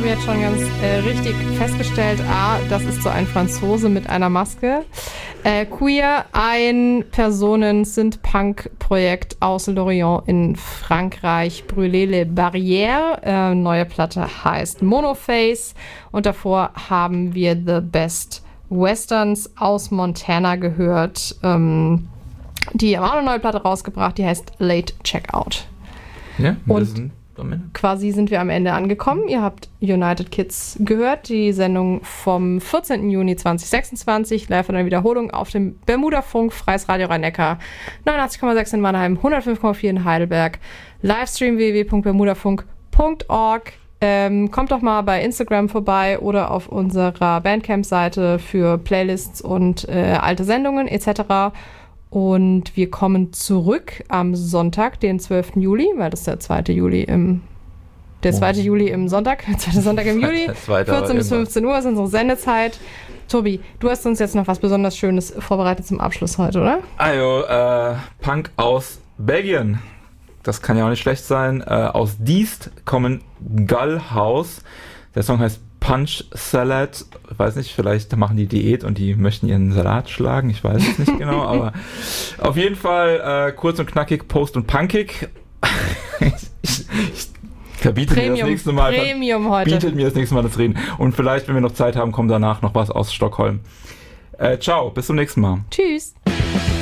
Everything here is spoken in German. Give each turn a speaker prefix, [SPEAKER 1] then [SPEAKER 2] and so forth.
[SPEAKER 1] Tobi hat schon ganz richtig festgestellt, das ist so ein Franzose mit einer Maske. Queer, ein Personen-Synth-Punk-Projekt aus Lorient in Frankreich, Brûler les Barrières. Neue Platte heißt Monoface und davor haben wir The Best Westerns aus Montana gehört. Die haben auch eine neue Platte rausgebracht, die heißt Late Checkout.
[SPEAKER 2] Ja,
[SPEAKER 1] und quasi sind wir am Ende angekommen. Ihr habt United Kids gehört, die Sendung vom 14. Juni 2026, live in der Wiederholung auf dem Bermuda-Funk, Freies Radio Rhein-Neckar, 89,6 in Mannheim, 105,4 in Heidelberg, Livestream www.bermudafunk.org. Kommt doch mal bei Instagram vorbei oder auf unserer Bandcamp-Seite für Playlists und alte Sendungen etc. Und wir kommen zurück am Sonntag, den 12. Juli, weil das ist der 2. Juli im Sonntag, der zweite Sonntag im Juli, 14 bis 15 Uhr ist unsere Sendezeit. Tobi, du hast uns jetzt noch was besonders Schönes vorbereitet zum Abschluss heute, oder?
[SPEAKER 2] Also, Punk aus Belgien. Das kann ja auch nicht schlecht sein. Aus Diest kommen Gullhouse. Der Song heißt Punch Salad. Ich weiß nicht, vielleicht machen die Diät und die möchten ihren Salat schlagen. Ich weiß es nicht genau, aber auf jeden Fall kurz und knackig, post- und punkig. ich verbiete mir das nächste Mal.
[SPEAKER 1] Premium heute.
[SPEAKER 2] Bietet mir das nächste Mal das Reden. Und vielleicht, wenn wir noch Zeit haben, kommt danach noch was aus Stockholm. Ciao, bis zum nächsten Mal.
[SPEAKER 1] Tschüss.